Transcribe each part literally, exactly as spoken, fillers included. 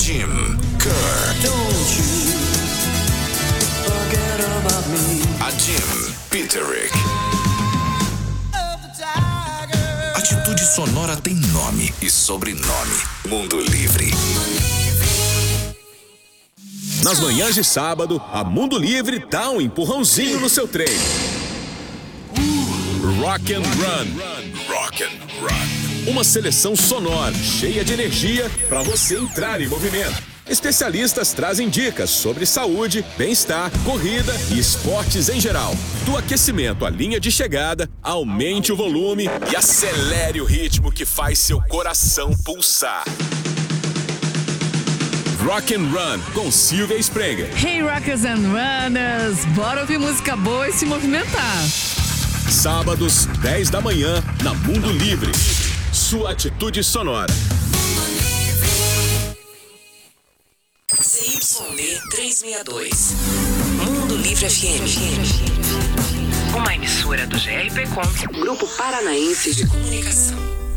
Jim Kerr. Don't you forget about me. A Jim Peterick. Atitude Sonora tem nome e sobrenome. Mundo Livre. Nas manhãs de sábado, a Mundo Livre dá um empurrãozinho no seu treino. Rock and Run. Rock and Run. Uma seleção sonora, cheia de energia para você entrar em movimento. Especialistas trazem dicas sobre saúde, bem-estar, corrida e esportes em geral. Do aquecimento à linha de chegada, aumente o volume e acelere o ritmo que faz seu coração pulsar. Rock and Run, com Silvia Sprenger. Hey Rockers and Runners, bora ouvir música boa e se movimentar. Sábados, dez da manhã, na Mundo Livre. Sua atitude sonora. C Y D trezentos e sessenta e dois. Mundo Livre F M. Uma emissora do G R P Com, Grupo Paranaense de Comunicação.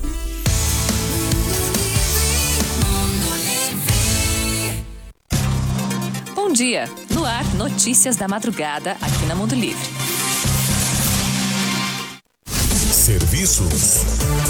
Bom dia. No ar, notícias da madrugada aqui na Mundo Livre. Serviços.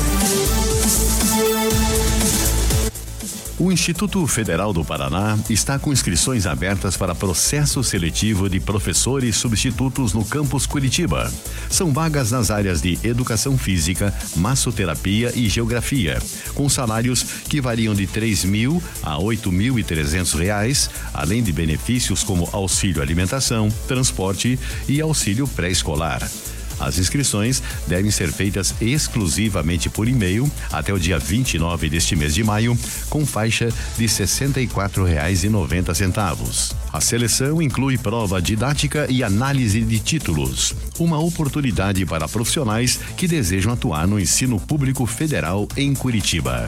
O Instituto Federal do Paraná está com inscrições abertas para processo seletivo de professores substitutos no campus Curitiba. São vagas nas áreas de educação física, massoterapia e geografia, com salários que variam de três mil a oito mil e trezentos reais, além de benefícios como auxílio alimentação, transporte e auxílio pré-escolar. As inscrições devem ser feitas exclusivamente por e-mail até o dia vinte e nove deste mês de maio, com faixa de sessenta e quatro reais e noventa centavos. A seleção inclui prova didática e análise de títulos, uma oportunidade para profissionais que desejam atuar no ensino público federal em Curitiba.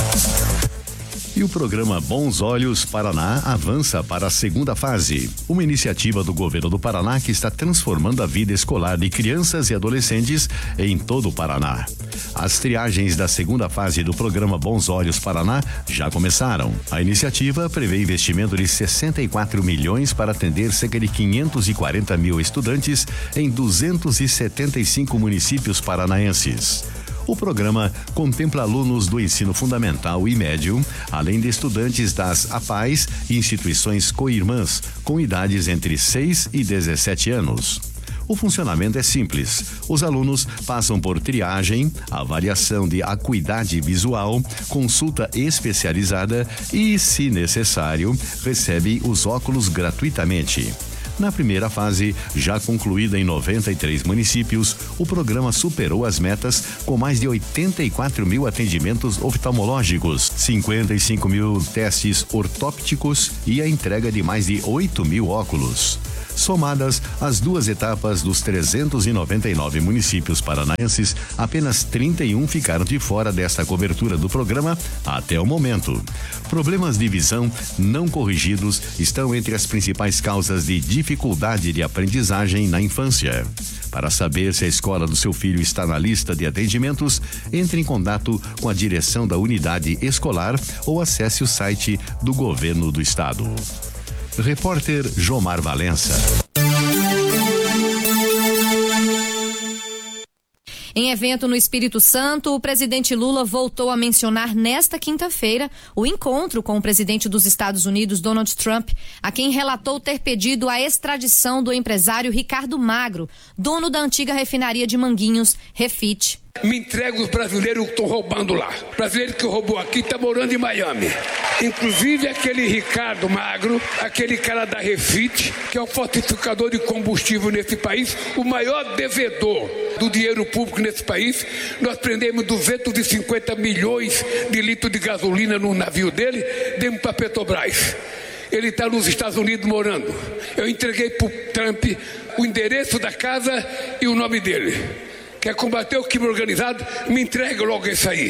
E o programa Bons Olhos Paraná avança para a segunda fase, uma iniciativa do governo do Paraná que está transformando a vida escolar de crianças e adolescentes em todo o Paraná. As triagens da segunda fase do programa Bons Olhos Paraná já começaram. A iniciativa prevê investimento de sessenta e quatro milhões para atender cerca de quinhentos e quarenta mil estudantes em duzentos e setenta e cinco municípios paranaenses. O programa contempla alunos do ensino fundamental e médio, além de estudantes das A P A Es e instituições co-irmãs, com idades entre seis e dezessete anos. O funcionamento é simples. Os alunos passam por triagem, avaliação de acuidade visual, consulta especializada e, se necessário, recebe os óculos gratuitamente. Na primeira fase, já concluída em noventa e três municípios, o programa superou as metas com mais de oitenta e quatro mil atendimentos oftalmológicos, cinquenta e cinco mil testes ortópticos e a entrega de mais de oito mil óculos. Somadas as duas etapas dos trezentos e noventa e nove municípios paranaenses, apenas trinta e um ficaram de fora desta cobertura do programa até o momento. Problemas de visão não corrigidos estão entre as principais causas de dificuldade de aprendizagem na infância. Para saber se a escola do seu filho está na lista de atendimentos, entre em contato com a direção da unidade escolar ou acesse o site do governo do estado. Repórter Jomar Valença. Em evento no Espírito Santo, o presidente Lula voltou a mencionar nesta quinta-feira o encontro com o presidente dos Estados Unidos, Donald Trump, a quem relatou ter pedido a extradição do empresário Ricardo Magro, dono da antiga refinaria de Manguinhos, Refit. Me entrega os brasileiros que estão roubando lá. O brasileiro que roubou aqui está morando em Miami. Inclusive aquele Ricardo Magro, aquele cara da Refit, que é o falsificador de combustível nesse país, o maior devedor do dinheiro público nesse país. Nós prendemos duzentos e cinquenta milhões de litros de gasolina no navio dele, demos para a Petrobras. Ele está nos Estados Unidos morando. Eu entreguei para o Trump o endereço da casa e o nome dele. Quer combater o crime organizado? Me entrega logo isso aí.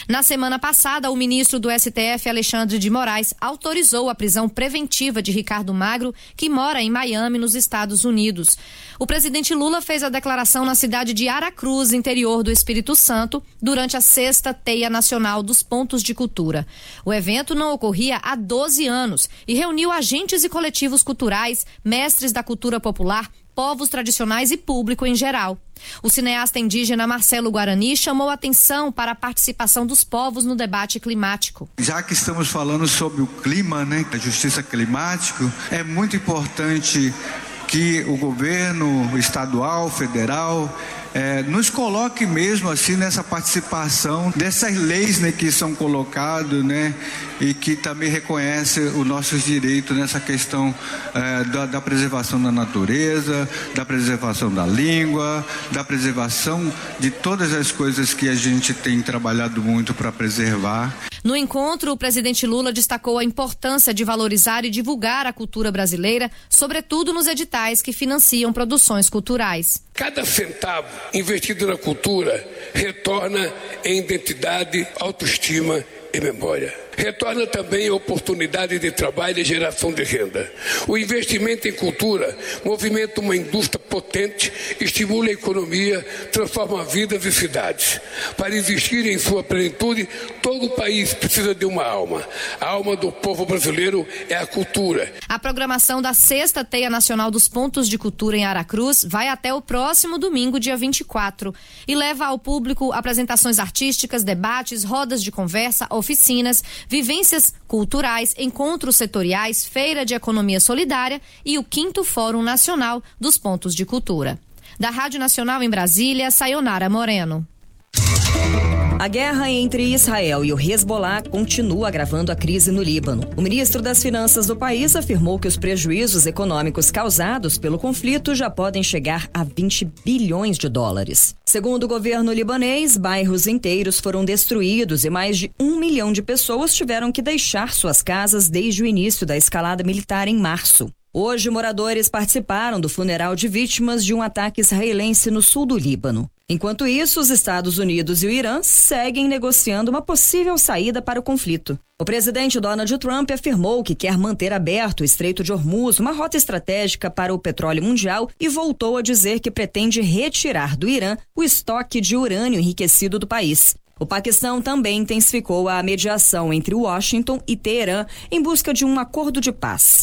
Na semana passada, o ministro do S T F, Alexandre de Moraes, autorizou a prisão preventiva de Ricardo Magro, que mora em Miami, nos Estados Unidos. O presidente Lula fez a declaração na cidade de Aracruz, interior do Espírito Santo, durante a sexta Teia Nacional dos Pontos de Cultura. O evento não ocorria há doze anos e reuniu agentes e coletivos culturais, mestres da cultura popular, povos tradicionais e público em geral. O cineasta indígena Marcelo Guarani chamou atenção para a participação dos povos no debate climático. Já que estamos falando sobre o clima, né, a justiça climática, é muito importante que o governo estadual, federal, É, nos coloque mesmo assim nessa participação dessas leis, né, que são colocadas, né, e que também reconhece os nossos direitos nessa questão é, da, da preservação da natureza, da preservação da língua, da preservação de todas as coisas que a gente tem trabalhado muito para preservar. No encontro, o presidente Lula destacou a importância de valorizar e divulgar a cultura brasileira, sobretudo nos editais que financiam produções culturais. Cada centavo investido na cultura retorna em identidade, autoestima e memória. Retorna também a oportunidade de trabalho e geração de renda. O investimento em cultura movimenta uma indústria potente, estimula a economia, transforma vidas e cidades. Para existir em sua plenitude, todo o país precisa de uma alma. A alma do povo brasileiro é a cultura. A programação da sexta Teia Nacional dos Pontos de Cultura em Aracruz vai até o próximo domingo, dia vinte e quatro, e leva ao público apresentações artísticas, debates, rodas de conversa, oficinas, vivências culturais, encontros setoriais, feira de economia solidária e o quinto Fórum Nacional dos Pontos de Cultura. Da Rádio Nacional em Brasília, Sayonara Moreno. A guerra entre Israel e o Hezbollah continua agravando a crise no Líbano. O ministro das Finanças do país afirmou que os prejuízos econômicos causados pelo conflito já podem chegar a vinte bilhões de dólares. Segundo o governo libanês, bairros inteiros foram destruídos e mais de um milhão de pessoas tiveram que deixar suas casas desde o início da escalada militar em março. Hoje, moradores participaram do funeral de vítimas de um ataque israelense no sul do Líbano. Enquanto isso, os Estados Unidos e o Irã seguem negociando uma possível saída para o conflito. O presidente Donald Trump afirmou que quer manter aberto o Estreito de Hormuz, uma rota estratégica para o petróleo mundial, e voltou a dizer que pretende retirar do Irã o estoque de urânio enriquecido do país. O Paquistão também intensificou a mediação entre Washington e Teherã em busca de um acordo de paz.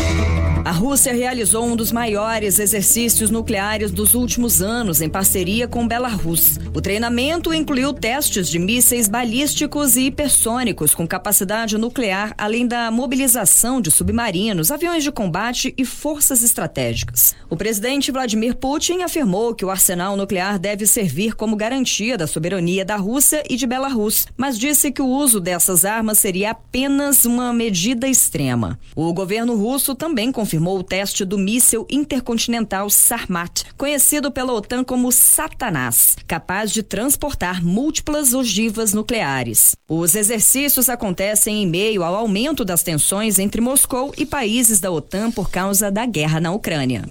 A Rússia realizou um dos maiores exercícios nucleares dos últimos anos em parceria com Belarus. O treinamento incluiu testes de mísseis balísticos e hipersônicos com capacidade nuclear, além da mobilização de submarinos, aviões de combate e forças estratégicas. O presidente Vladimir Putin afirmou que o arsenal nuclear deve servir como garantia da soberania da Rússia e de Belarus, mas disse que o uso dessas armas seria apenas uma medida extrema. O governo russo também confirmou o teste do míssil intercontinental Sarmat, conhecido pela OTAN como Satanás, capaz de transportar múltiplas ogivas nucleares. Os exercícios acontecem em meio ao aumento das tensões entre Moscou e países da OTAN por causa da guerra na Ucrânia.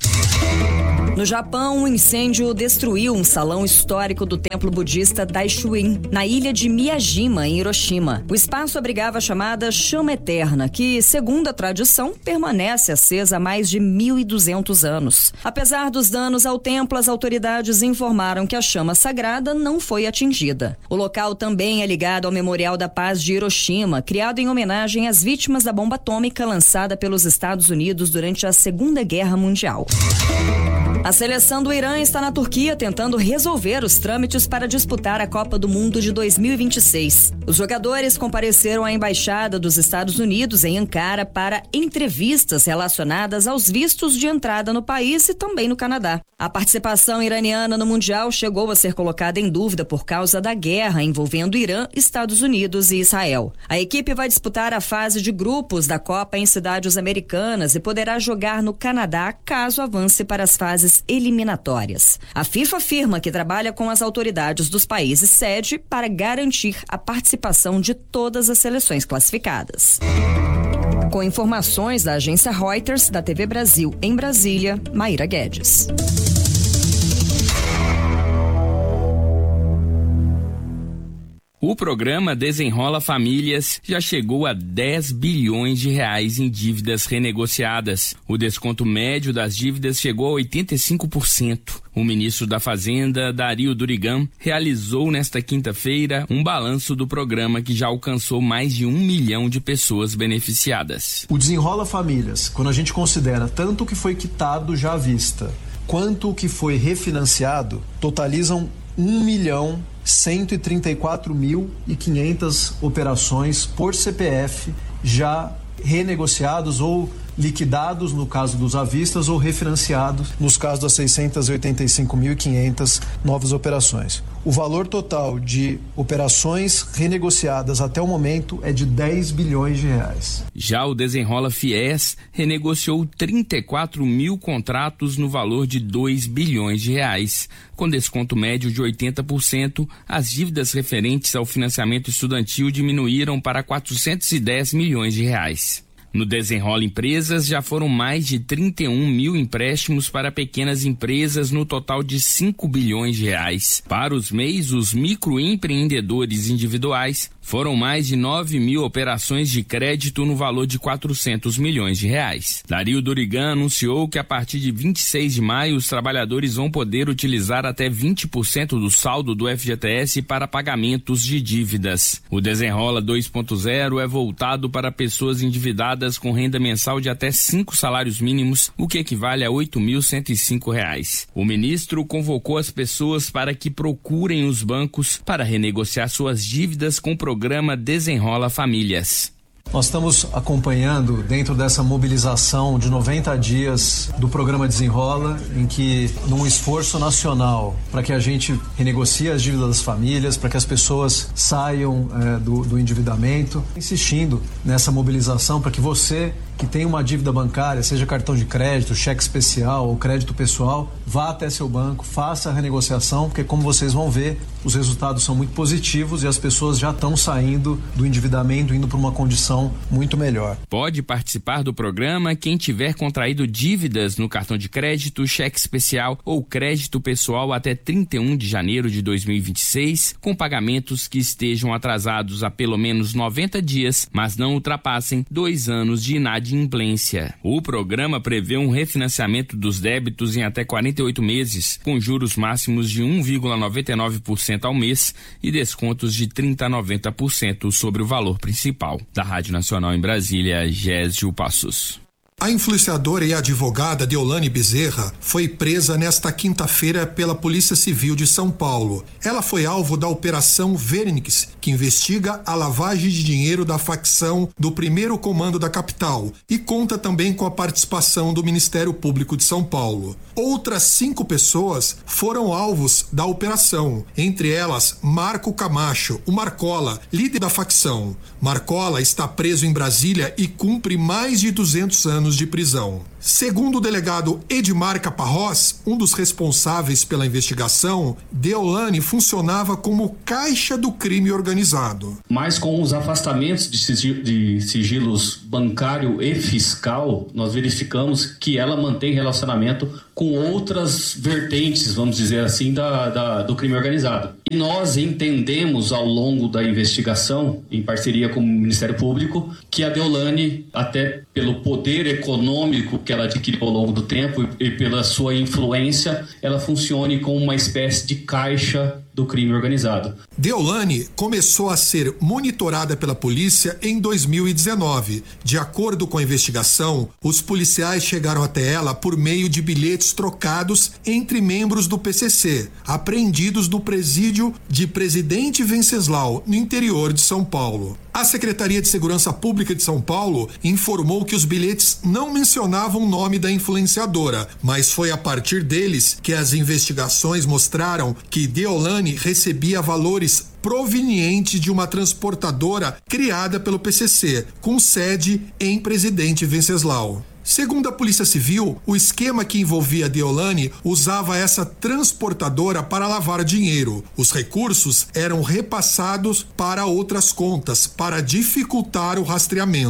No Japão, um incêndio destruiu um salão histórico do templo budista Daishuin, na ilha de Miyajima, em Hiroshima. O espaço abrigava a chamada chama eterna, que, segundo a tradição, permanece acesa há mais de mil e duzentos anos. Apesar dos danos ao templo, as autoridades informaram que a chama sagrada não foi atingida. O local também é ligado ao Memorial da Paz de Hiroshima, criado em homenagem às vítimas da bomba atômica lançada pelos Estados Unidos durante a Segunda Guerra Mundial. A seleção do Irã está na Turquia tentando resolver os trâmites para disputar a Copa do Mundo de dois mil e vinte e seis. Os jogadores compareceram à Embaixada dos Estados Unidos em Ankara para entrevistas relacionadas aos vistos de entrada no país e também no Canadá. A participação iraniana no Mundial chegou a ser colocada em dúvida por causa da guerra envolvendo Irã, Estados Unidos e Israel. A equipe vai disputar a fase de grupos da Copa em cidades americanas e poderá jogar no Canadá caso avance para as fases eliminatórias. A FIFA afirma que trabalha com as autoridades dos países sede para garantir a participação de todas as seleções classificadas. Com informações da agência Reuters, da T V Brasil em Brasília, Maíra Guedes. O O programa Desenrola Famílias já chegou a dez bilhões de reais em dívidas renegociadas. O desconto médio das dívidas chegou a oitenta e cinco por cento. O ministro da Fazenda, Dario Durigan, realizou nesta quinta-feira um balanço do programa que já alcançou mais de um milhão de pessoas beneficiadas. O Desenrola Famílias, quando a gente considera tanto o que foi quitado já à vista, quanto o que foi refinanciado, totalizam um milhão cento e trinta e quatro mil e quinhentas operações por C P F já renegociados ou liquidados no caso dos à vistas ou refinanciados nos casos das seiscentas e oitenta e cinco mil e quinhentas novas operações. O valor total de operações renegociadas até o momento é de dez bilhões de reais. Já o Desenrola Fies renegociou trinta e quatro mil contratos no valor de dois bilhões de reais. Com desconto médio de oitenta por cento, as dívidas referentes ao financiamento estudantil diminuíram para quatrocentos e dez milhões de reais. No Desenrola Empresas, já foram mais de trinta e um mil empréstimos para pequenas empresas no total de cinco bilhões de reais. Para os M E Is, os microempreendedores individuais, foram mais de nove mil operações de crédito no valor de quatrocentos milhões de reais. Dario Durigan anunciou que a partir de vinte e seis de maio os trabalhadores vão poder utilizar até vinte por cento do saldo do F G T S para pagamentos de dívidas. O Desenrola dois ponto zero é voltado para pessoas endividadas com renda mensal de até cinco salários mínimos, o que equivale a oito mil cento e cinco reais. O ministro convocou as pessoas para que procurem os bancos para renegociar suas dívidas com o programa Desenrola Famílias. Nós estamos acompanhando dentro dessa mobilização de noventa dias do programa Desenrola, em que, num esforço nacional para que a gente renegocie as dívidas das famílias, para que as pessoas saiam é, do, do endividamento, insistindo nessa mobilização para que você que tem uma dívida bancária, seja cartão de crédito, cheque especial ou crédito pessoal, vá até seu banco, faça a renegociação, porque como vocês vão ver, os resultados são muito positivos e as pessoas já estão saindo do endividamento, indo para uma condição muito melhor. Pode participar do programa quem tiver contraído dívidas no cartão de crédito, cheque especial ou crédito pessoal até trinta e um de janeiro de dois mil e vinte e seis, com pagamentos que estejam atrasados há pelo menos noventa dias, mas não ultrapassem dois anos de inadimplência. O programa prevê um refinanciamento dos débitos em até quarenta e oito meses, com juros máximos de um vírgula noventa e nove por cento ao mês e descontos de trinta a noventa por cento sobre o valor principal. Da Rádio Nacional em Brasília, Gésio Passos. A influenciadora e advogada Deolane Bezerra foi presa nesta quinta-feira pela Polícia Civil de São Paulo. Ela foi alvo da Operação Vernix, que investiga a lavagem de dinheiro da facção do primeiro comando da capital e conta também com a participação do Ministério Público de São Paulo. Outras cinco pessoas foram alvos da operação, entre elas Marco Camacho, o Marcola, líder da facção. Marcola está preso em Brasília e cumpre mais de duzentos anos de prisão. Segundo o delegado Edmar Caparrós, um dos responsáveis pela investigação, Deolane funcionava como caixa do crime organizado. Mas com os afastamentos de, sigil, de sigilos bancário e fiscal, nós verificamos que ela mantém relacionamento com outras vertentes, vamos dizer assim, da, da, do crime organizado. E nós entendemos ao longo da investigação, em parceria com o Ministério Público, que a Deolane, até pelo poder econômico que ela adquiriu ao longo do tempo e pela sua influência, ela funcione como uma espécie de caixa do crime organizado. Deolane começou a ser monitorada pela polícia em dois mil e dezenove. De acordo com a investigação, os policiais chegaram até ela por meio de bilhetes trocados entre membros do P C C, apreendidos no presídio de Presidente Venceslau, no interior de São Paulo. A Secretaria de Segurança Pública de São Paulo informou que os bilhetes não mencionavam o nome da influenciadora, mas foi a partir deles que as investigações mostraram que Deolane recebia valores provenientes de uma transportadora criada pelo P C C, com sede em Presidente Venceslau. Segundo a Polícia Civil, o esquema que envolvia Deolane usava essa transportadora para lavar dinheiro. Os recursos eram repassados para outras contas para dificultar o rastreamento.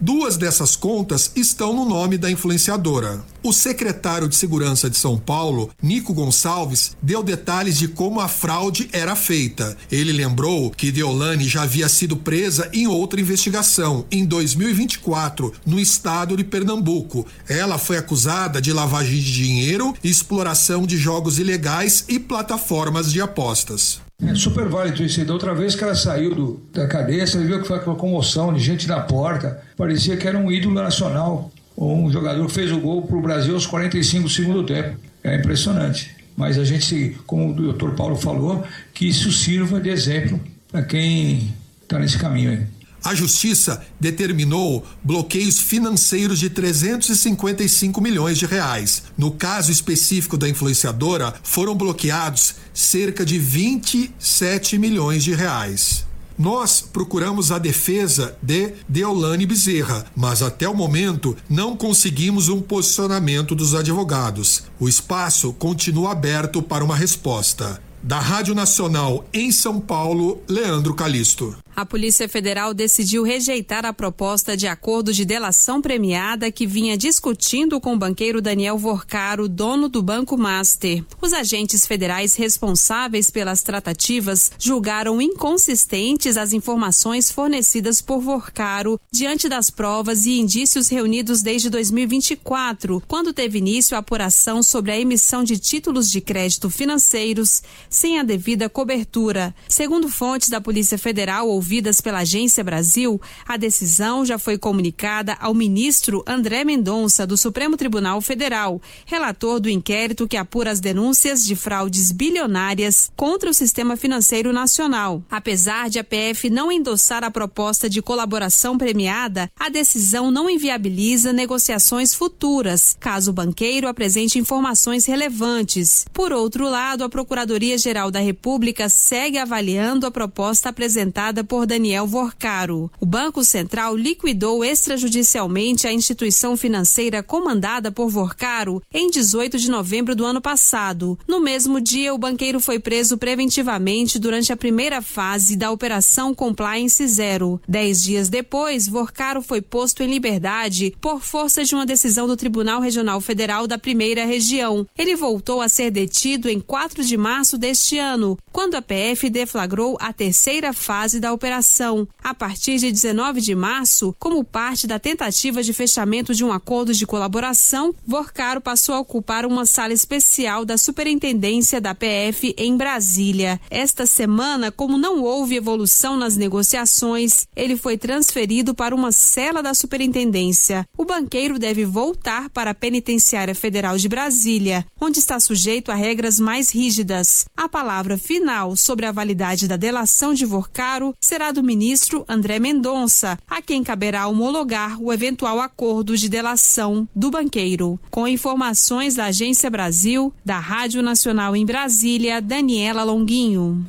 Duas dessas contas estão no nome da influenciadora. O secretário de Segurança de São Paulo, Nico Gonçalves, deu detalhes de como a fraude era feita. Ele lembrou que Deolane já havia sido presa em outra investigação, em dois mil e vinte e quatro, no estado de Pernambuco. Ela foi acusada de lavagem de dinheiro, exploração de jogos ilegais e plataformas de apostas. É super válido isso aí. Da outra vez que ela saiu do, da cadeia, você viu que foi aquela comoção de gente na porta. Parecia que era um ídolo nacional. Um jogador que fez o gol para o Brasil aos quarenta e cinco do segundo tempo. É impressionante. Mas a gente, como o doutor Paulo falou, que isso sirva de exemplo para quem está nesse caminho aí. A Justiça determinou bloqueios financeiros de trezentos e cinquenta e cinco milhões de reais. No caso específico da influenciadora, foram bloqueados cerca de vinte e sete milhões de reais. Nós procuramos a defesa de Deolane Bezerra, mas até o momento não conseguimos um posicionamento dos advogados. O espaço continua aberto para uma resposta. Da Rádio Nacional em São Paulo, Leandro Calixto. A Polícia Federal decidiu rejeitar a proposta de acordo de delação premiada que vinha discutindo com o banqueiro Daniel Vorcaro, dono do Banco Master. Os agentes federais responsáveis pelas tratativas julgaram inconsistentes as informações fornecidas por Vorcaro diante das provas e indícios reunidos desde dois mil e vinte e quatro, quando teve início a apuração sobre a emissão de títulos de crédito financeiros sem a devida cobertura. Segundo fontes da Polícia Federal ouvidas pela Agência Brasil, a decisão já foi comunicada ao ministro André Mendonça, do Supremo Tribunal Federal, relator do inquérito que apura as denúncias de fraudes bilionárias contra o sistema financeiro nacional. Apesar de a P F não endossar a proposta de colaboração premiada, a decisão não inviabiliza negociações futuras, caso o banqueiro apresente informações relevantes. Por outro lado, a Procuradoria-Geral da República segue avaliando a proposta apresentada por Daniel Vorcaro. O Banco Central liquidou extrajudicialmente a instituição financeira comandada por Vorcaro em dezoito de novembro do ano passado. No mesmo dia, o banqueiro foi preso preventivamente durante a primeira fase da Operação Compliance Zero. Dez dias depois, Vorcaro foi posto em liberdade por força de uma decisão do Tribunal Regional Federal da Primeira Região. Ele voltou a ser detido em quatro de março deste ano, quando a P F deflagrou a terceira fase da operação. A partir de dezenove de março, como parte da tentativa de fechamento de um acordo de colaboração, Vorcaro passou a ocupar uma sala especial da Superintendência da P F em Brasília. Esta semana, como não houve evolução nas negociações, ele foi transferido para uma cela da Superintendência. O banqueiro deve voltar para a Penitenciária Federal de Brasília, onde está sujeito a regras mais rígidas. A palavra final sobre a validade da delação de Vorcaro será do ministro André Mendonça, a quem caberá homologar o eventual acordo de delação do banqueiro. Com informações da Agência Brasil, da Rádio Nacional em Brasília, Daniela Longuinho.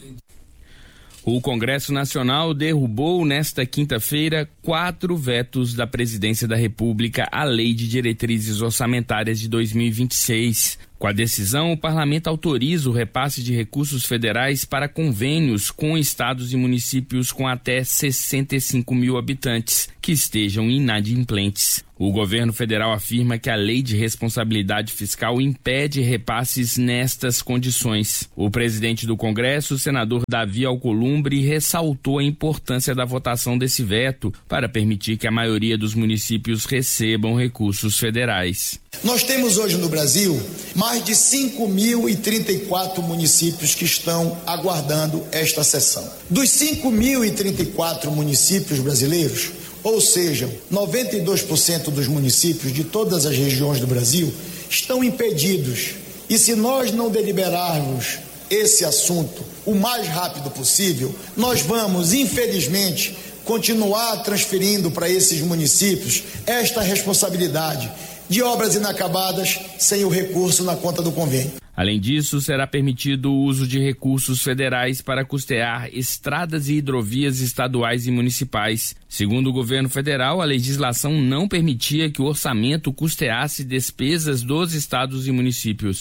O Congresso Nacional derrubou nesta quinta-feira quatro vetos da Presidência da República à Lei de Diretrizes Orçamentárias de dois mil e vinte e seis. Com a decisão, o parlamento autoriza o repasse de recursos federais para convênios com estados e municípios com até sessenta e cinco mil habitantes que estejam inadimplentes. O governo federal afirma que a Lei de Responsabilidade Fiscal impede repasses nestas condições. O presidente do Congresso, o senador Davi Alcolumbre, ressaltou a importância da votação desse veto para permitir que a maioria dos municípios recebam recursos federais. Nós temos hoje no Brasil mais de cinco mil e trinta e quatro municípios que estão aguardando esta sessão. Dos cinco mil e trinta e quatro municípios brasileiros, ou seja, noventa e dois por cento dos municípios de todas as regiões do Brasil estão impedidos. E se nós não deliberarmos esse assunto o mais rápido possível, nós vamos, infelizmente, continuar transferindo para esses municípios esta responsabilidade de obras inacabadas sem o recurso na conta do convênio. Além disso, será permitido o uso de recursos federais para custear estradas e hidrovias estaduais e municipais. Segundo o governo federal, a legislação não permitia que o orçamento custeasse despesas dos estados e municípios.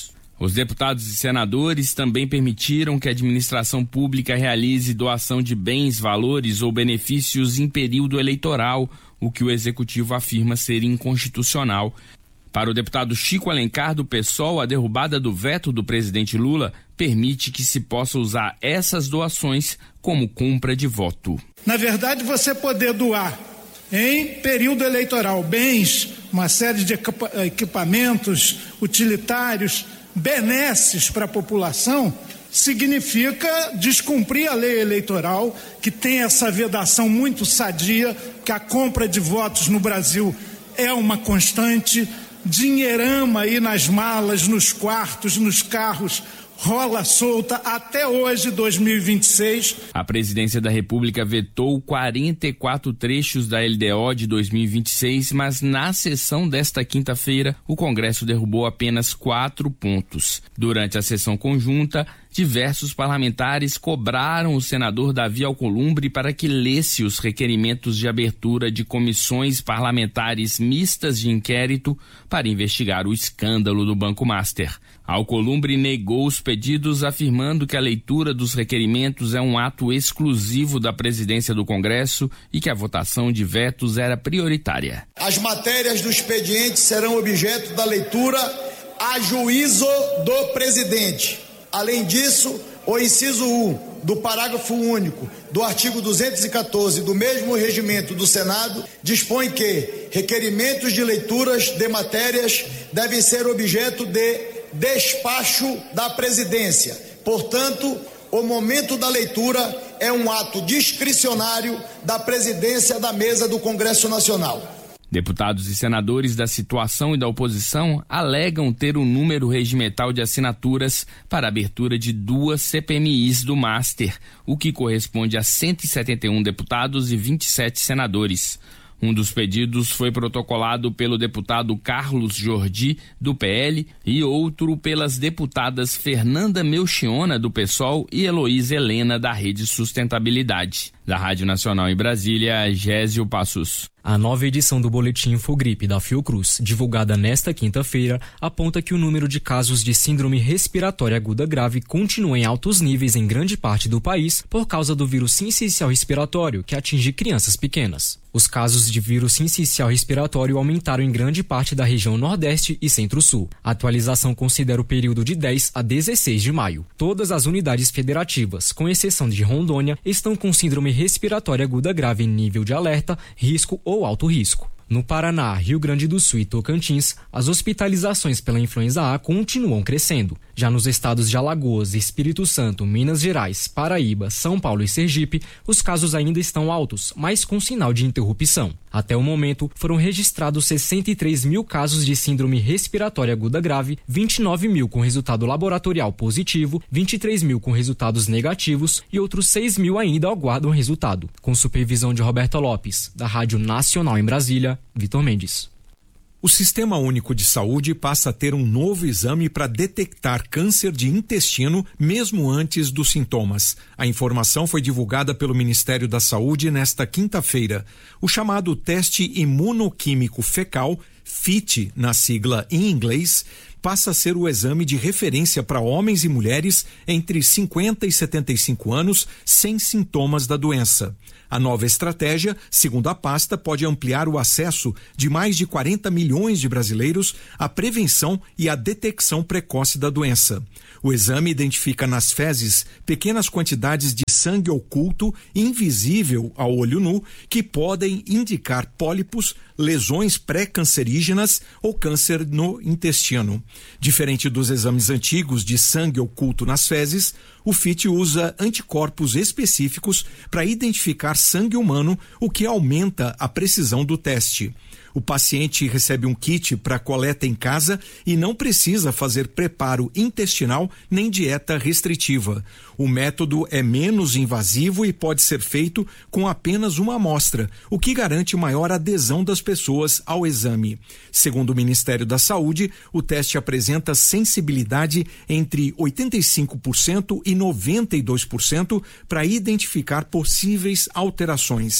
Os deputados e senadores também permitiram que a administração pública realize doação de bens, valores ou benefícios em período eleitoral, o que o executivo afirma ser inconstitucional. Para o deputado Chico Alencar, do PSOL, a derrubada do veto do presidente Lula permite que se possa usar essas doações como compra de voto. Na verdade, você poder doar em período eleitoral bens, uma série de equipamentos utilitários, benesses para a população, significa descumprir a lei eleitoral, que tem essa vedação muito sadia, que a compra de votos no Brasil é uma constante, dinheirama aí nas malas, nos quartos, nos carros, rola solta até hoje, dois mil e vinte e seis. A Presidência da República vetou quarenta e quatro trechos da L D O de dois mil e vinte e seis, mas na sessão desta quinta-feira, o Congresso derrubou apenas quatro pontos. Durante a sessão conjunta, diversos parlamentares cobraram o senador Davi Alcolumbre para que lesse os requerimentos de abertura de comissões parlamentares mistas de inquérito para investigar o escândalo do Banco Master. Alcolumbre negou os pedidos, afirmando que a leitura dos requerimentos é um ato exclusivo da presidência do Congresso e que a votação de vetos era prioritária. As matérias do expediente serão objeto da leitura a juízo do presidente. Além disso, o inciso um do parágrafo único do artigo duzentos e quatorze do mesmo regimento do Senado dispõe que requerimentos de leituras de matérias devem ser objeto de despacho da presidência. Portanto, o momento da leitura é um ato discricionário da presidência da mesa do Congresso Nacional. Deputados e senadores da situação e da oposição alegam ter um número regimental de assinaturas para a abertura de duas C P M Is do Master, o que corresponde a cento e setenta e um deputados e vinte e sete senadores. Um dos pedidos foi protocolado pelo deputado Carlos Jordi, do P L, e outro pelas deputadas Fernanda Melchiona, do PSOL, e Heloísa Helena, da Rede Sustentabilidade. Da Rádio Nacional em Brasília, Gésio Passos. A nova edição do Boletim Infogripe da Fiocruz, divulgada nesta quinta-feira, aponta que o número de casos de síndrome respiratória aguda grave continua em altos níveis em grande parte do país por causa do vírus sincicial respiratório, que atinge crianças pequenas. Os casos de vírus sincicial respiratório aumentaram em grande parte da região Nordeste e Centro-Sul. A atualização considera o período de dez a dezesseis de maio. Todas as unidades federativas, com exceção de Rondônia, estão com síndrome respiratória aguda grave em nível de alerta, risco ou alto risco. No Paraná, Rio Grande do Sul e Tocantins, as hospitalizações pela influenza A continuam crescendo. Já nos estados de Alagoas, Espírito Santo, Minas Gerais, Paraíba, São Paulo e Sergipe, os casos ainda estão altos, mas com sinal de interrupção. Até o momento, foram registrados sessenta e três mil casos de síndrome respiratória aguda grave, vinte e nove mil com resultado laboratorial positivo, vinte e três mil com resultados negativos e outros seis mil ainda aguardam resultado. Com supervisão de Roberta Lopes, da Rádio Nacional em Brasília, Vitor Mendes. O Sistema Único de Saúde passa a ter um novo exame para detectar câncer de intestino mesmo antes dos sintomas. A informação foi divulgada pelo Ministério da Saúde nesta quinta-feira. O chamado teste imunoquímico fecal, F I T na sigla em inglês, passa a ser o exame de referência para homens e mulheres entre cinquenta e setenta e cinco anos sem sintomas da doença. A nova estratégia, segundo a pasta, pode ampliar o acesso de mais de quarenta milhões de brasileiros à prevenção e à detecção precoce da doença. O exame identifica nas fezes pequenas quantidades de sangue oculto, invisível ao olho nu, que podem indicar pólipos, lesões pré-cancerígenas ou câncer no intestino. Diferente dos exames antigos de sangue oculto nas fezes, o F I T usa anticorpos específicos para identificar sangue humano, o que aumenta a precisão do teste. O paciente recebe um kit para coleta em casa e não precisa fazer preparo intestinal nem dieta restritiva. O método é menos invasivo e pode ser feito com apenas uma amostra, o que garante maior adesão das pessoas ao exame. Segundo o Ministério da Saúde, o teste apresenta sensibilidade entre oitenta e cinco por cento e noventa e dois por cento para identificar possíveis alterações.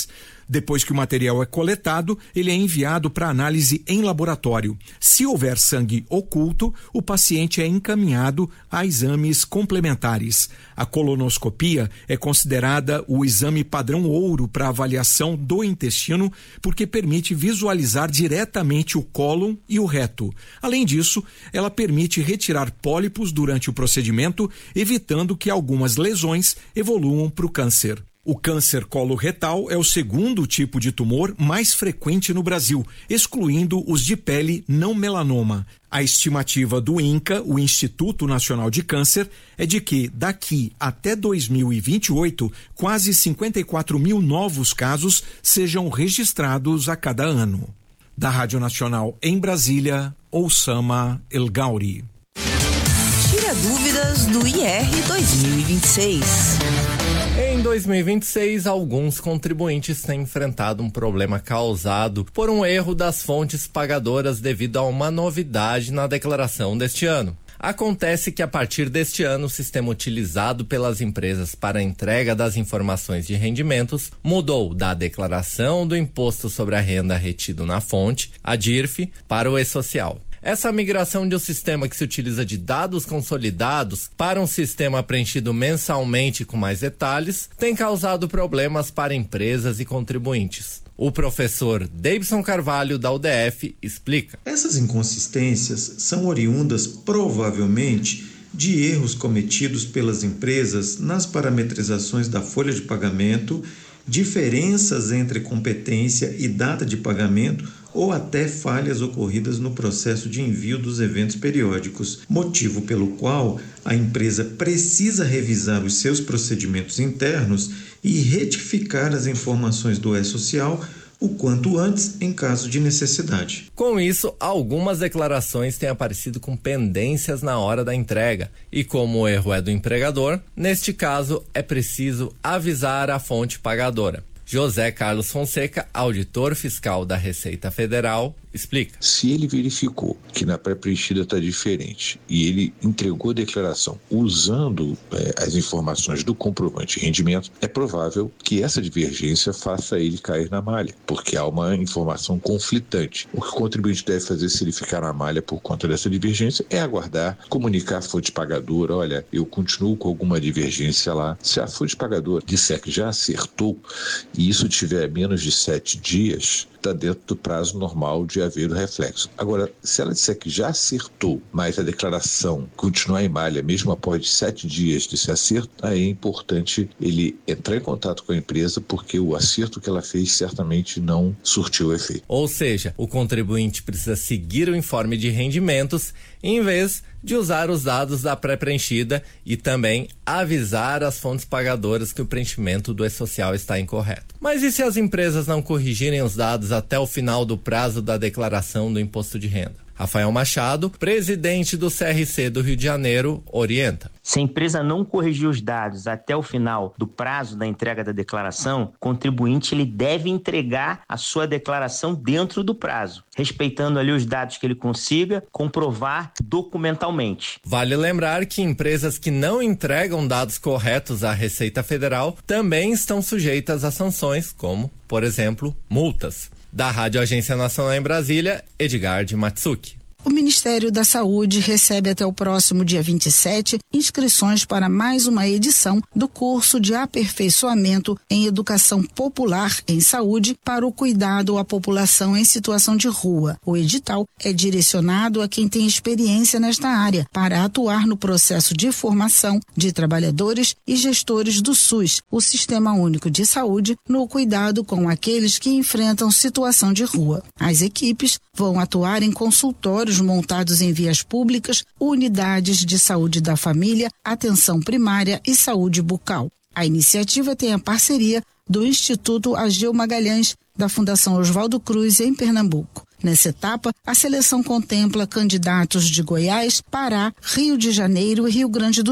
Depois que o material é coletado, ele é enviado para análise em laboratório. Se houver sangue oculto, o paciente é encaminhado a exames complementares. A colonoscopia é considerada o exame padrão ouro para avaliação do intestino, porque permite visualizar diretamente o cólon e o reto. Além disso, ela permite retirar pólipos durante o procedimento, evitando que algumas lesões evoluam para o câncer. O câncer coloretal é o segundo tipo de tumor mais frequente no Brasil, excluindo os de pele não melanoma. A estimativa do INCA, o Instituto Nacional de Câncer, é de que daqui até dois mil e vinte e oito, quase cinquenta e quatro mil novos casos sejam registrados a cada ano. Da Rádio Nacional em Brasília, Oussama El Gauri. Tira dúvidas do I R dois mil e vinte e seis. Em dois mil e vinte e seis, alguns contribuintes têm enfrentado um problema causado por um erro das fontes pagadoras devido a uma novidade na declaração deste ano. Acontece que a partir deste ano, o sistema utilizado pelas empresas para a entrega das informações de rendimentos mudou da declaração do Imposto sobre a Renda retido na fonte, a D I R F, para o E-Social. Essa migração de um sistema que se utiliza de dados consolidados para um sistema preenchido mensalmente com mais detalhes tem causado problemas para empresas e contribuintes. O professor Davidson Carvalho, da U D F, explica. Essas inconsistências são oriundas, provavelmente, de erros cometidos pelas empresas nas parametrizações da folha de pagamento, diferenças entre competência e data de pagamento ou até falhas ocorridas no processo de envio dos eventos periódicos, motivo pelo qual a empresa precisa revisar os seus procedimentos internos e retificar as informações do E-Social o quanto antes, em caso de necessidade. Com isso, algumas declarações têm aparecido com pendências na hora da entrega. E como o erro é do empregador, neste caso é preciso avisar a fonte pagadora. José Carlos Fonseca, auditor fiscal da Receita Federal, explica. Se ele verificou que na pré-preenchida está diferente e ele entregou a declaração usando é, as informações do comprovante de rendimento, é provável que essa divergência faça ele cair na malha, porque há uma informação conflitante. O que o contribuinte deve fazer se ele ficar na malha por conta dessa divergência é aguardar, comunicar a fonte pagadora, olha, eu continuo com alguma divergência lá. Se a fonte pagadora disser que já acertou e isso tiver menos de sete dias, está dentro do prazo normal de haver o reflexo. Agora, se ela disser que já acertou, mas a declaração continuar em malha, mesmo após sete dias desse acerto, aí é importante ele entrar em contato com a empresa, porque o acerto que ela fez certamente não surtiu efeito. Ou seja, o contribuinte precisa seguir o informe de rendimentos em vez de usar os dados da pré-preenchida e também avisar as fontes pagadoras que o preenchimento do E-Social está incorreto. Mas e se as empresas não corrigirem os dados até o final do prazo da declaração do imposto de renda? Rafael Machado, presidente do C R C do Rio de Janeiro, orienta. Se a empresa não corrigir os dados até o final do prazo da entrega da declaração, o contribuinte ele deve entregar a sua declaração dentro do prazo, respeitando ali os dados que ele consiga comprovar documentalmente. Vale lembrar que empresas que não entregam dados corretos à Receita Federal também estão sujeitas a sanções, como, por exemplo, multas. Da Rádio Agência Nacional em Brasília, Edgar de Matsuki. O Ministério da Saúde recebe até o próximo dia vinte e sete inscrições para mais uma edição do curso de aperfeiçoamento em Educação Popular em Saúde para o cuidado à população em situação de rua. O edital é direcionado a quem tem experiência nesta área para atuar no processo de formação de trabalhadores e gestores do SUS, o Sistema Único de Saúde, no cuidado com aqueles que enfrentam situação de rua. As equipes vão atuar em consultórios montados em vias públicas, unidades de saúde da família, atenção primária e saúde bucal. A iniciativa tem a parceria do Instituto Ageu Magalhães, da Fundação Oswaldo Cruz, em Pernambuco. Nessa etapa, a seleção contempla candidatos de Goiás, Pará, Rio de Janeiro e Rio Grande do Sul,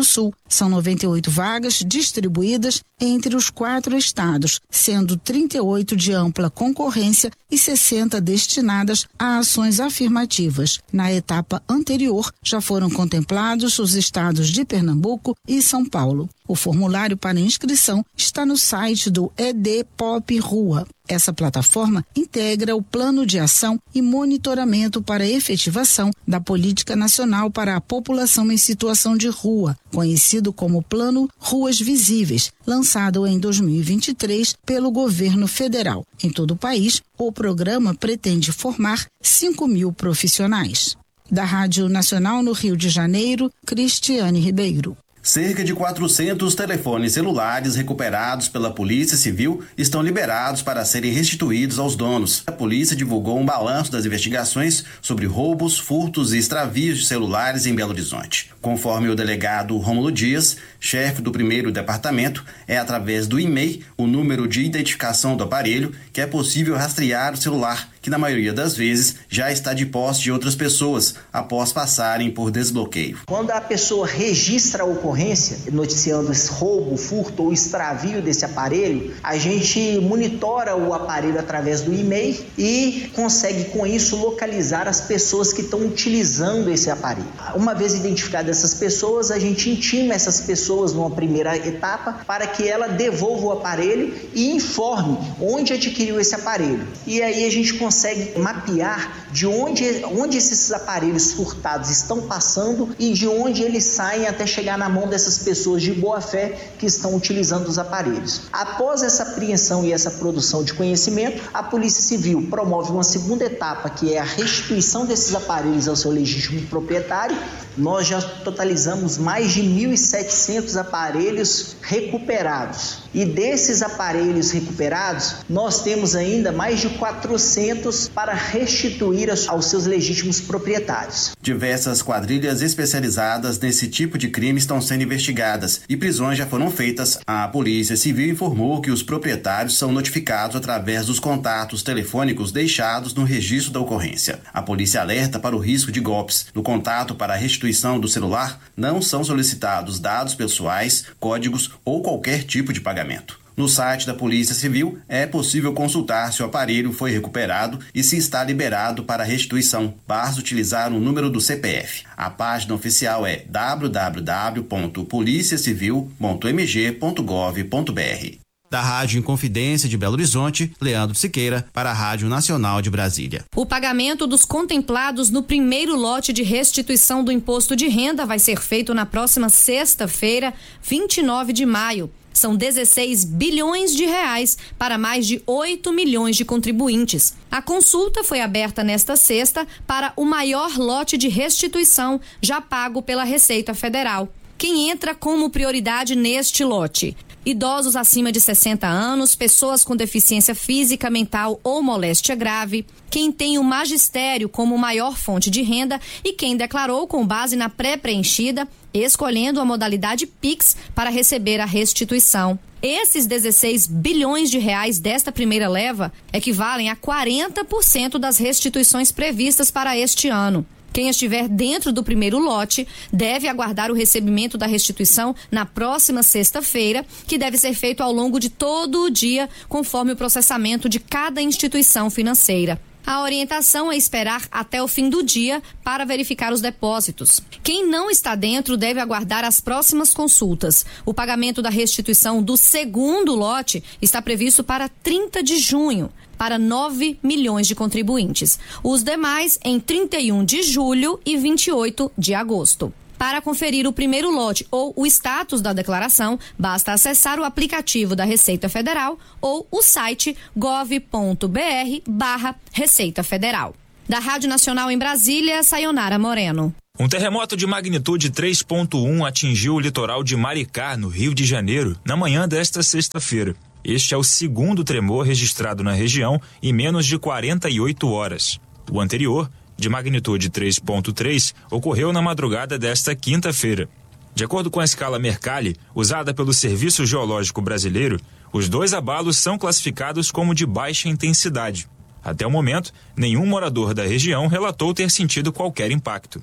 São noventa e oito vagas distribuídas entre os quatro estados, sendo trinta e oito de ampla concorrência e sessenta destinadas a ações afirmativas. Na etapa anterior, já foram contemplados os estados de Pernambuco e São Paulo. O formulário para inscrição está no site do E D Pop Rua. Essa plataforma integra o plano de ação e monitoramento para a efetivação da Política Nacional para a População em Situação de Rua, conhecido como Plano Ruas Visíveis, lançado em dois mil e vinte e três pelo governo federal. Em todo o país, o programa pretende formar cinco mil profissionais. Da Rádio Nacional no Rio de Janeiro, Cristiane Ribeiro. Cerca de quatrocentos telefones celulares recuperados pela Polícia Civil estão liberados para serem restituídos aos donos. A polícia divulgou um balanço das investigações sobre roubos, furtos e extravios de celulares em Belo Horizonte. Conforme o delegado Rômulo Dias, chefe do primeiro departamento, é através do e-mail, o número de identificação do aparelho, que é possível rastrear o celular, que na maioria das vezes já está de posse de outras pessoas, após passarem por desbloqueio. Quando a pessoa registra a ocorrência, noticiando esse roubo, furto ou extravio desse aparelho, a gente monitora o aparelho através do e-mail e consegue com isso localizar as pessoas que estão utilizando esse aparelho. Uma vez identificadas essas pessoas, a gente intima essas pessoas numa primeira etapa para que ela devolva o aparelho e informe onde adquiriu esse aparelho. E aí a gente consegue consegue mapear de onde, onde esses aparelhos furtados estão passando e de onde eles saem até chegar na mão dessas pessoas de boa fé que estão utilizando os aparelhos. Após essa apreensão e essa produção de conhecimento, a Polícia Civil promove uma segunda etapa, que é a restituição desses aparelhos ao seu legítimo proprietário. Nós já totalizamos mais de mil e setecentos aparelhos recuperados. E desses aparelhos recuperados, nós temos ainda mais de quatrocentos para restituir aos seus legítimos proprietários. Diversas quadrilhas especializadas nesse tipo de crime estão sendo investigadas e prisões já foram feitas. A Polícia Civil informou que os proprietários são notificados através dos contatos telefônicos deixados no registro da ocorrência. A polícia alerta para o risco de golpes. No contato para a restituição do celular, não são solicitados dados pessoais, códigos ou qualquer tipo de pagamento. No site da Polícia Civil é possível consultar se o aparelho foi recuperado e se está liberado para restituição. Basta utilizar o número do C P F. A página oficial é w w w ponto polícia civil ponto m g ponto gov ponto b r. Da Rádio Inconfidência de Belo Horizonte, Leandro Siqueira, para a Rádio Nacional de Brasília. O pagamento dos contemplados no primeiro lote de restituição do imposto de renda vai ser feito na próxima sexta-feira, vinte e nove de maio. São dezesseis bilhões de reais para mais de oito milhões de contribuintes. A consulta foi aberta nesta sexta para o maior lote de restituição já pago pela Receita Federal. Quem entra como prioridade neste lote? Idosos acima de sessenta anos, pessoas com deficiência física, mental ou moléstia grave, quem tem o magistério como maior fonte de renda e quem declarou com base na pré-preenchida, escolhendo a modalidade Pix para receber a restituição. Esses dezesseis bilhões de reais desta primeira leva equivalem a quarenta por cento das restituições previstas para este ano. Quem estiver dentro do primeiro lote deve aguardar o recebimento da restituição na próxima sexta-feira, que deve ser feito ao longo de todo o dia, conforme o processamento de cada instituição financeira. A orientação é esperar até o fim do dia para verificar os depósitos. Quem não está dentro deve aguardar as próximas consultas. O pagamento da restituição do segundo lote está previsto para trinta de junho. Para nove milhões de contribuintes. Os demais em trinta e um de julho e vinte e oito de agosto. Para conferir o primeiro lote ou o status da declaração, basta acessar o aplicativo da Receita Federal ou o site gov ponto b r barra Receita Federal. Da Rádio Nacional em Brasília, Sayonara Moreno. Um terremoto de magnitude três ponto um atingiu o litoral de Maricá, no Rio de Janeiro, na manhã desta sexta-feira. Este é o segundo tremor registrado na região em menos de quarenta e oito horas. O anterior, de magnitude três ponto três, ocorreu na madrugada desta quinta-feira. De acordo com a escala Mercalli, usada pelo Serviço Geológico Brasileiro, os dois abalos são classificados como de baixa intensidade. Até o momento, nenhum morador da região relatou ter sentido qualquer impacto.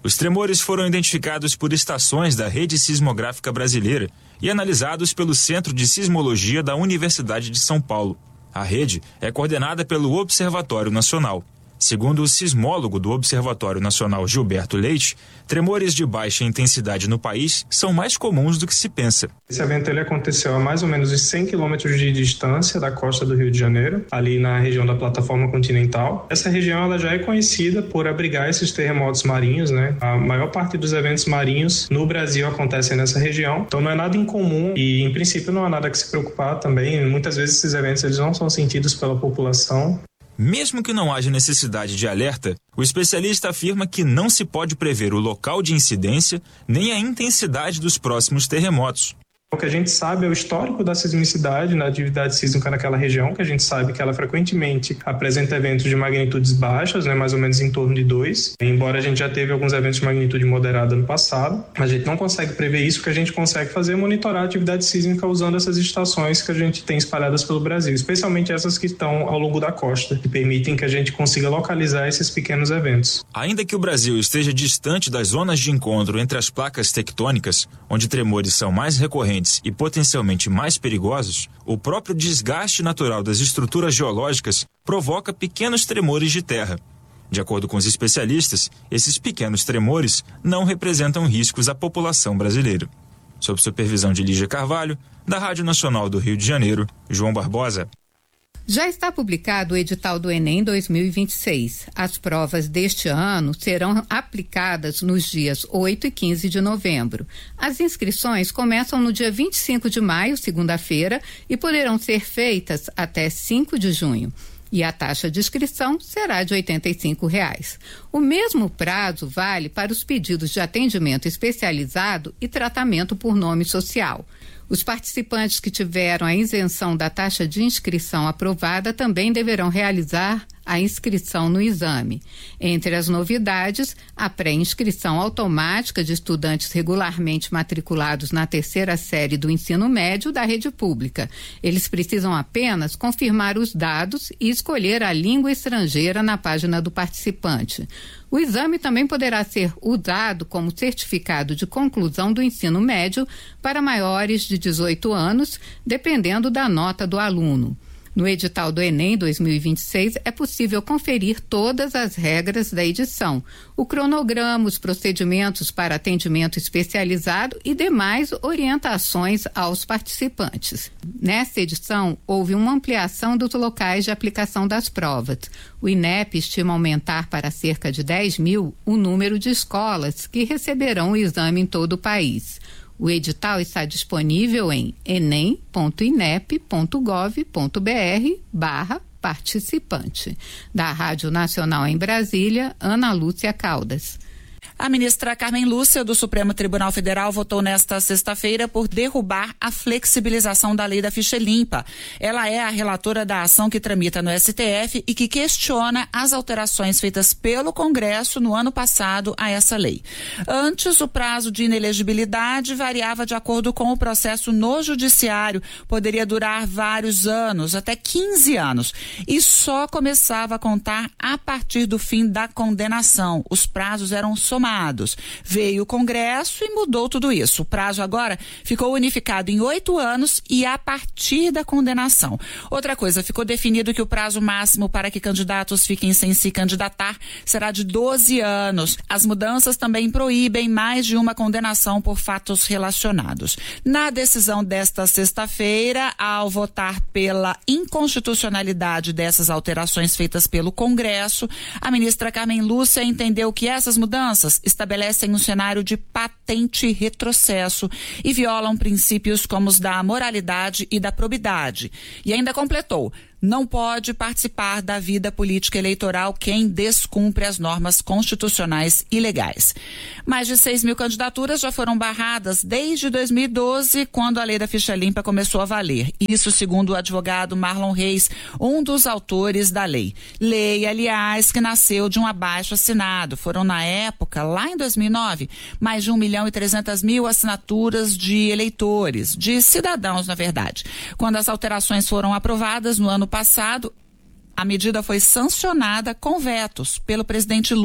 Os tremores foram identificados por estações da Rede Sismográfica Brasileira e analisados pelo Centro de Sismologia da Universidade de São Paulo. A rede é coordenada pelo Observatório Nacional. Segundo o sismólogo do Observatório Nacional, Gilberto Leite, tremores de baixa intensidade no país são mais comuns do que se pensa. Esse evento ele aconteceu a mais ou menos cem quilômetros de distância da costa do Rio de Janeiro, ali na região da plataforma continental. Essa região ela já é conhecida por abrigar esses terremotos marinhos, né? A maior parte dos eventos marinhos no Brasil acontecem nessa região, então não é nada incomum e, em princípio, não há nada que se preocupar também. Muitas vezes esses eventos eles não são sentidos pela população. Mesmo que não haja necessidade de alerta, o especialista afirma que não se pode prever o local de incidência nem a intensidade dos próximos terremotos. O que a gente sabe é o histórico da sismicidade na atividade sísmica naquela região, que a gente sabe que ela frequentemente apresenta eventos de magnitudes baixas, né, mais ou menos em torno de dois, embora a gente já teve alguns eventos de magnitude moderada no passado. A gente não consegue prever isso, o que a gente consegue fazer é monitorar a atividade sísmica usando essas estações que a gente tem espalhadas pelo Brasil, especialmente essas que estão ao longo da costa, que permitem que a gente consiga localizar esses pequenos eventos. Ainda que o Brasil esteja distante das zonas de encontro entre as placas tectônicas, onde tremores são mais recorrentes e potencialmente mais perigosos, o próprio desgaste natural das estruturas geológicas provoca pequenos tremores de terra. De acordo com os especialistas, esses pequenos tremores não representam riscos à população brasileira. Sob supervisão de Lígia Carvalho, da Rádio Nacional do Rio de Janeiro, João Barbosa. Já está publicado o edital do Enem dois mil e vinte e seis. As provas deste ano serão aplicadas nos dias oito e quinze de novembro. As inscrições começam no dia vinte e cinco de maio, segunda-feira, e poderão ser feitas até cinco de junho. E a taxa de inscrição será de oitenta e cinco reais. O mesmo prazo vale para os pedidos de atendimento especializado e tratamento por nome social. Os participantes que tiveram a isenção da taxa de inscrição aprovada também deverão realizar a inscrição no exame. Entre as novidades, a pré-inscrição automática de estudantes regularmente matriculados na terceira série do ensino médio da rede pública. Eles precisam apenas confirmar os dados e escolher a língua estrangeira na página do participante. O exame também poderá ser usado como certificado de conclusão do ensino médio para maiores de dezoito anos, dependendo da nota do aluno. No edital do Enem dois mil e vinte e seis é possível conferir todas as regras da edição, o cronograma, os procedimentos para atendimento especializado e demais orientações aos participantes. Nesta edição, houve uma ampliação dos locais de aplicação das provas. O INEP estima aumentar para cerca de dez mil o número de escolas que receberão o exame em todo o país. O edital está disponível em enem ponto inep ponto gov ponto br barra participante. Da Rádio Nacional em Brasília, Ana Lúcia Caldas. A ministra Carmen Lúcia, do Supremo Tribunal Federal, votou nesta sexta-feira por derrubar a flexibilização da lei da ficha limpa. Ela é a relatora da ação que tramita no S T F e que questiona as alterações feitas pelo Congresso no ano passado a essa lei. Antes, o prazo de inelegibilidade variava de acordo com o processo no judiciário. Poderia durar vários anos, até quinze anos, e só começava a contar a partir do fim da condenação. Os prazos eram somados. Veio o Congresso e mudou tudo isso. O prazo agora ficou unificado em oito anos e a partir da condenação. Outra coisa, ficou definido que o prazo máximo para que candidatos fiquem sem se candidatar será de doze anos. As mudanças também proíbem mais de uma condenação por fatos relacionados. Na decisão desta sexta-feira, ao votar pela inconstitucionalidade dessas alterações feitas pelo Congresso, a ministra Carmen Lúcia entendeu que essas mudanças estabelecem um cenário de patente retrocesso e violam princípios como os da moralidade e da probidade. E ainda completou: não pode participar da vida política eleitoral quem descumpre as normas constitucionais e legais. Mais de seis mil candidaturas já foram barradas desde dois mil e doze, quando a lei da ficha limpa começou a valer. Isso segundo o advogado Marlon Reis, um dos autores da lei. Lei, aliás, que nasceu de um abaixo-assinado. Foram, na época, lá em dois mil e nove, mais de um milhão e trezentas mil assinaturas de eleitores, de cidadãos, na verdade. Quando as alterações foram aprovadas no ano passado, a medida foi sancionada com vetos pelo presidente Lula.